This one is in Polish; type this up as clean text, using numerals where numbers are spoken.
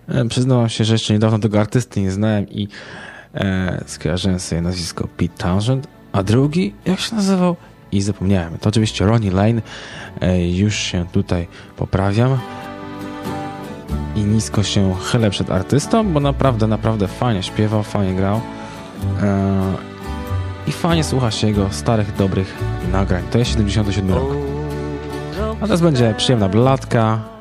Przyznam się, że jeszcze niedawno tego artysty nie znałem i skojarzyłem sobie nazwisko Pete Townshend, a drugi, jak się nazywał? I zapomniałem. To oczywiście Ronnie Lane. Już się tutaj poprawiam i nisko się chylę przed artystą, bo naprawdę fajnie śpiewał, fajnie grał i fajnie słucha się jego starych, dobrych nagrań. To jest 77 rok. A teraz będzie przyjemna bladka.